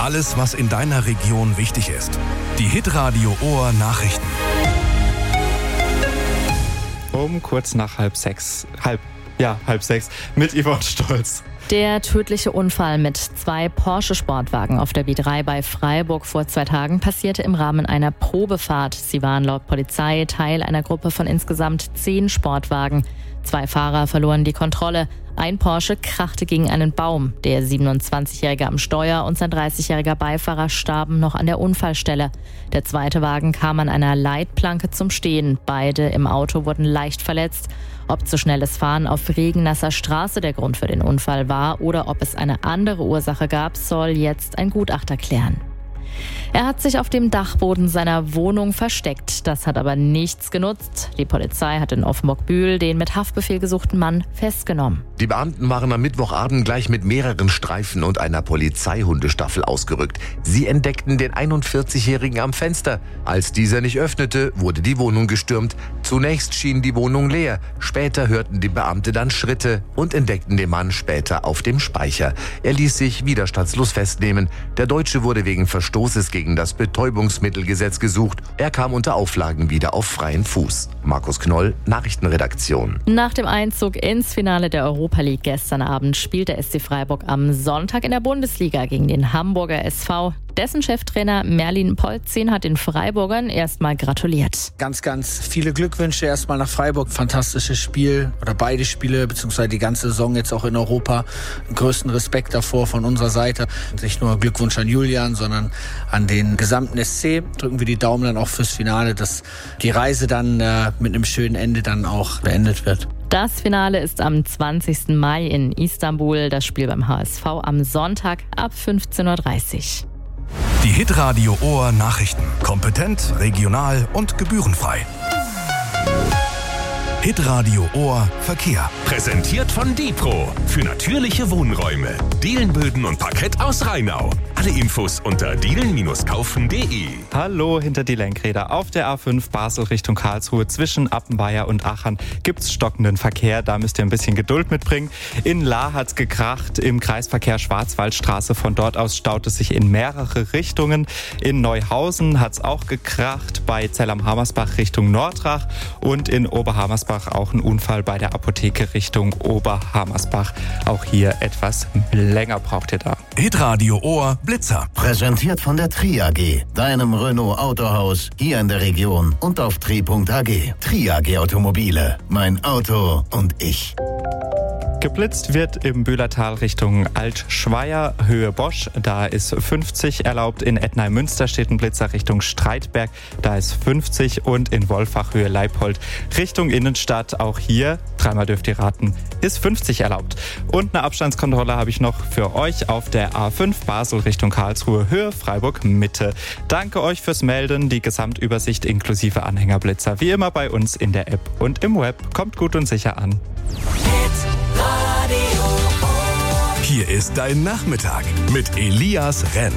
Alles, was in deiner Region wichtig ist. Die Hitradio Ohr Nachrichten. Um kurz nach halb sechs mit Yvonne Stolz. Der tödliche Unfall mit 2 Porsche-Sportwagen auf der B3 bei Freiburg vor 2 Tagen passierte im Rahmen einer Probefahrt. Sie waren laut Polizei Teil einer Gruppe von insgesamt 10 Sportwagen. 2 Fahrer verloren die Kontrolle. Ein Porsche krachte gegen einen Baum. Der 27-Jährige am Steuer und sein 30-jähriger Beifahrer starben noch an der Unfallstelle. Der zweite Wagen kam an einer Leitplanke zum Stehen. Beide im Auto wurden leicht verletzt. Ob zu schnelles Fahren auf regennasser Straße der Grund für den Unfall war oder ob es eine andere Ursache gab, soll jetzt ein Gutachter klären. Er hat sich auf dem Dachboden seiner Wohnung versteckt. Das hat aber nichts genutzt. Die Polizei hat in Offenburg-Bühl den mit Haftbefehl gesuchten Mann festgenommen. Die Beamten waren am Mittwochabend gleich mit mehreren Streifen und einer Polizeihundestaffel ausgerückt. Sie entdeckten den 41-Jährigen am Fenster. Als dieser nicht öffnete, wurde die Wohnung gestürmt. Zunächst schien die Wohnung leer. Später hörten die Beamte dann Schritte und entdeckten den Mann später auf dem Speicher. Er ließ sich widerstandslos festnehmen. Der Deutsche wurde wegen Verstoßes gegen das Betäubungsmittelgesetz gesucht. Er kam unter Auflagen wieder auf freien Fuß. Markus Knoll, Nachrichtenredaktion. Nach dem Einzug ins Finale der Europa League gestern Abend spielt der SC Freiburg am Sonntag in der Bundesliga gegen den Hamburger SV. Dessen Cheftrainer Merlin Polzin hat den Freiburgern erstmal gratuliert. Ganz viele Glückwünsche erstmal nach Freiburg. Fantastisches Spiel oder beide Spiele, beziehungsweise die ganze Saison jetzt auch in Europa. Größten Respekt davor von unserer Seite. Nicht nur Glückwunsch an Julian, sondern an den gesamten SC. Drücken wir die Daumen dann auch fürs Finale, dass die Reise dann mit einem schönen Ende dann auch beendet wird. Das Finale ist am 20. Mai in Istanbul. Das Spiel beim HSV am Sonntag ab 15:30 Uhr. Die Hitradio Ohr Nachrichten. Kompetent, regional und gebührenfrei. Hitradio Ohr Verkehr. Präsentiert von Dipro für natürliche Wohnräume. Dielenböden und Parkett aus Rheinau. Alle Infos unter dielen-kaufen.de. Hallo, hinter die Lenkräder. Auf der A5 Basel Richtung Karlsruhe zwischen Appenweier und Aachen gibt's stockenden Verkehr. Da müsst ihr ein bisschen Geduld mitbringen. In Lahr hat's gekracht im Kreisverkehr Schwarzwaldstraße. Von dort aus staut es sich in mehrere Richtungen. In Neuhausen hat's auch gekracht bei Zell am Hammersbach Richtung Nordrach und in Oberhammersbach auch ein Unfall bei der Apotheke Richtung Oberhammersbach. Auch hier etwas länger braucht ihr da. Hitradio Ohr Blitzer. Präsentiert von der Tri AG, deinem Renault Autohaus hier in der Region und auf tri.ag. Tri AG Automobile, mein Auto und ich. Geblitzt wird im Bühlertal Richtung Altschweier, Höhe Bosch. Da ist 50 erlaubt. In Ettnai-Münster steht ein Blitzer Richtung Streitberg. Da ist 50 und in Wolfach, Höhe Leipold Richtung Innenstadt. Auch hier, dreimal dürft ihr raten, ist 50 erlaubt. Und eine Abstandskontrolle habe ich noch für euch auf der A5 Basel Richtung Karlsruhe, Höhe Freiburg Mitte. Danke euch fürs Melden. Die Gesamtübersicht inklusive Anhängerblitzer wie immer bei uns in der App und im Web. Kommt gut und sicher an. Hier ist dein Nachmittag mit Elias Renn.